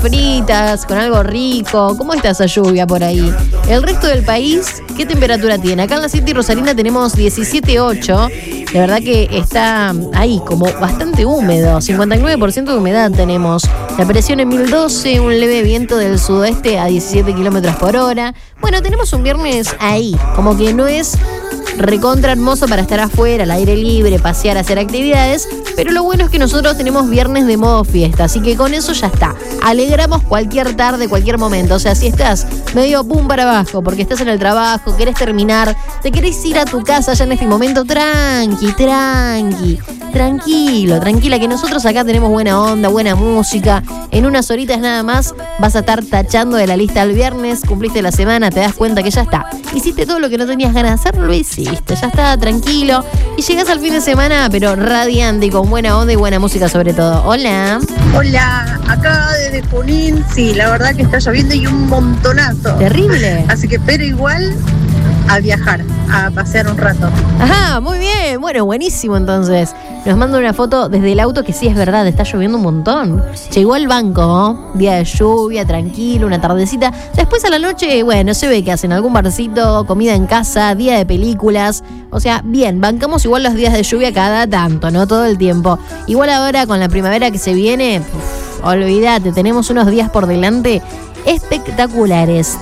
fritas, con algo rico. ¿Cómo está esa lluvia por ahí? El resto del país, ¿qué temperatura tiene? Acá en la City Rosarina tenemos 17.8. La verdad que está ahí como bastante húmedo. 59% de humedad tenemos. La presión en 1012, un leve viento del sudoeste a 17 kilómetros por hora. Bueno, tenemos un viernes ahí, como que no es recontra hermoso para estar afuera, al aire libre, pasear, hacer actividades, pero lo bueno es que nosotros tenemos viernes de modo fiesta, así que con eso ya está. Alegramos cualquier tarde, cualquier momento. O sea, si estás medio pum para abajo, porque estás en el trabajo, querés terminar, te querés ir a tu casa ya en este momento, tranquilo, tranquila, que nosotros acá tenemos buena onda, buena música. En unas horitas nada más vas a estar tachando de la lista el viernes, cumpliste la semana, te das cuenta que ya está. Hiciste todo lo que no tenías ganas de hacer, lo hiciste, ya está, tranquilo. Y llegas al fin de semana, pero radiante y con buena onda y buena música sobre todo. Hola. Hola, acá desde Junín, sí, la verdad que está lloviendo y un montonazo. Terrible. Así que, pero igual, a viajar, a pasear un rato. Ajá, muy bien. Bueno, buenísimo entonces. Nos manda una foto desde el auto que sí es verdad, está lloviendo un montón. Llegó al banco, ¿no? Día de lluvia, tranquilo, una tardecita. Después a la noche, bueno, se ve que hacen algún barcito, comida en casa, día de películas. O sea, bien, bancamos igual los días de lluvia cada tanto, ¿no? Todo el tiempo. Igual ahora con la primavera que se viene, olvídate, tenemos unos días por delante espectaculares.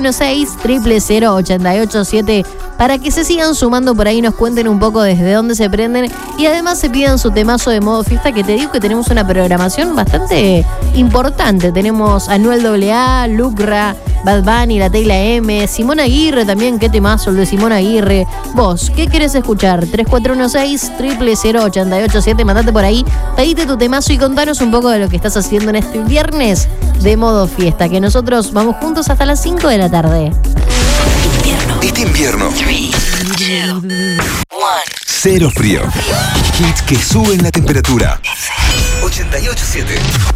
3416-000-887 para que se sigan sumando por ahí, nos cuenten un poco desde dónde se prenden y además se pidan su temazo de modo fiesta, que te digo que tenemos una programación bastante importante. Tenemos a Noel AA, Lucra, Bad Bunny, La Tecla M, Simón Aguirre también, qué temazo el de Simón Aguirre. Vos, ¿qué querés escuchar? 3416-000-887, mandate por ahí, pedite tu temazo y contanos un poco de lo que estás haciendo en este viernes de modo fiesta, que nosotros vamos juntos hasta las 5 de la tarde. Este invierno 3, 2, 1. Cero frío. Hits que suben la temperatura. 88.7